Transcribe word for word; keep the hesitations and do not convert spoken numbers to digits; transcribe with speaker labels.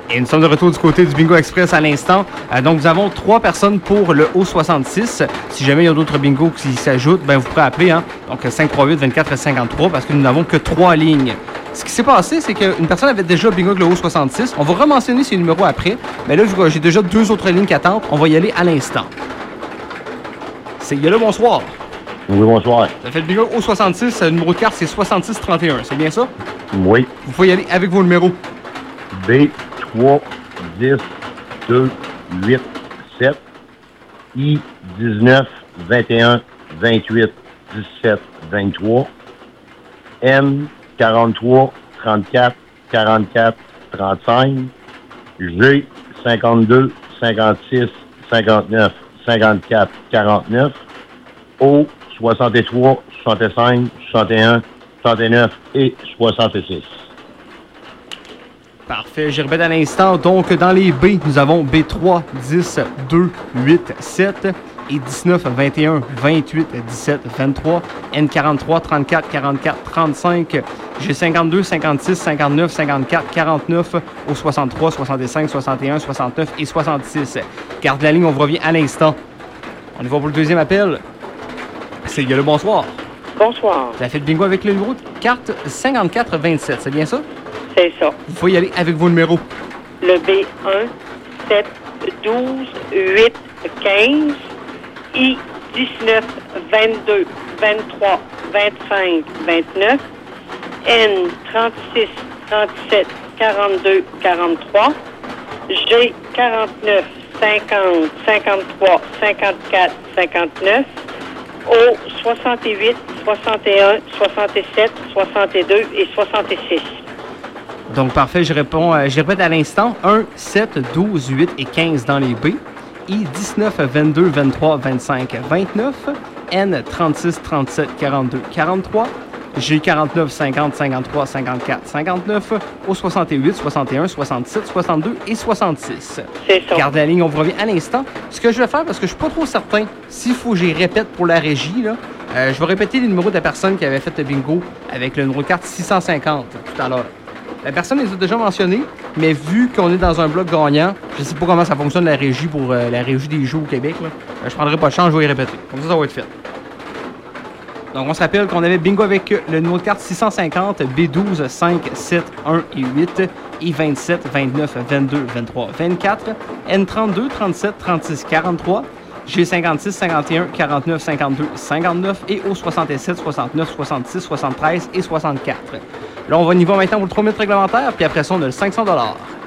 Speaker 1: Et nous sommes de retour du côté du Bingo Express à l'instant. Euh, donc, nous avons trois personnes pour le O soixante-six. Si jamais il y a d'autres bingos qui s'ajoutent, ben, vous pourrez appeler. Hein? Donc, cinq trois huit vingt-quatre cinquante-trois parce que nous n'avons que trois lignes. Ce qui s'est passé, c'est qu'une personne avait déjà bingo avec le O soixante-six. On va rementionner ses numéros après. Mais là, j'ai déjà deux autres lignes qui attendent. On va y aller à l'instant. C'est Yolo, bonsoir.
Speaker 2: Oui, bonsoir.
Speaker 1: Ça fait le bingo O soixante-six. Le numéro de carte, c'est soixante-six trente et un. C'est bien ça?
Speaker 2: Oui.
Speaker 1: Vous pouvez y aller avec vos numéros.
Speaker 2: B trois, dix, deux, huit, sept. I dix-neuf, vingt et un, vingt-huit, dix-sept, vingt-trois. N quarante-trois, trente-quatre, quarante-quatre, trente-cinq. G cinquante-deux, cinquante-six, cinquante-neuf, cinquante-quatre, quarante-neuf. O soixante-trois, soixante-cinq, soixante et un, soixante-neuf et soixante-six.
Speaker 1: Parfait. Je répète à l'instant. Donc, dans les B, nous avons B trois, dix, deux, huit, sept. Et dix-neuf, vingt et un, vingt-huit, dix-sept, vingt-trois. N quarante-trois, trente-quatre, quarante-quatre, trente-cinq. G cinquante-deux, cinquante-six, cinquante-neuf, cinquante-quatre, quarante-neuf. O soixante-trois, soixante-cinq, soixante et un, soixante-neuf et soixante-six. Garde la ligne, on vous revient à l'instant. On y va pour le deuxième appel. C'est Yolo, bonsoir.
Speaker 3: Bonsoir.
Speaker 1: Vous avez fait le bingo avec le numéro de carte cinquante-quatre vingt-sept, c'est bien ça?
Speaker 3: C'est ça.
Speaker 1: Vous pouvez y aller avec vos numéros.
Speaker 3: Le B un, sept, douze, huit, quinze. I dix-neuf, vingt-deux, vingt-trois, vingt-cinq, vingt-neuf. N trente-six, trente-sept, quarante-deux, quarante-trois. G quarante-neuf, cinquante, cinquante-trois, cinquante-quatre, cinquante-neuf. O soixante-huit, soixante et un, soixante-sept, soixante-deux et soixante-six.
Speaker 1: Donc, parfait, je réponds, euh, je répète à l'instant. un, sept, douze, huit et quinze dans les B. I dix-neuf, vingt-deux, vingt-trois, vingt-cinq, vingt-neuf. N trente-six, trente-sept, quarante-deux, quarante-trois. G quarante-neuf, cinquante, cinquante-trois, cinquante-quatre, cinquante-neuf. O soixante-huit, soixante et un, soixante-sept, soixante-deux et soixante-six.
Speaker 3: C'est ça.
Speaker 1: Gardez la ligne, on vous revient à l'instant. Ce que je vais faire, parce que je suis pas trop certain, s'il faut que j'y répète pour la régie, là, euh, je vais répéter les numéros de la personne qui avait fait le bingo avec le numéro de carte six cent cinquante tout à l'heure. La personne les a déjà mentionnés, mais vu qu'on est dans un bloc gagnant, je sais pas comment ça fonctionne la régie pour euh, la régie des jeux au Québec. Là. Euh, je prendrai pas de chance, je vais y répéter. Comme ça, ça va être fait. Donc, on se rappelle qu'on avait bingo avec le numéro de carte six cent cinquante, B douze, cinq, sept, un et huit, I vingt-sept, vingt-neuf, vingt-deux, vingt-trois, vingt-quatre, N trente-deux, trente-sept, trente-six, quarante-trois, G cinquante-six, cinquante et un, quarante-neuf, cinquante-deux, cinquante-neuf et O soixante-sept, soixante-neuf, soixante-six, soixante-treize et soixante-quatre. Là, on va niveau maintenant pour le trois minutes réglementaire, puis après ça, on a le cinq cents dollars.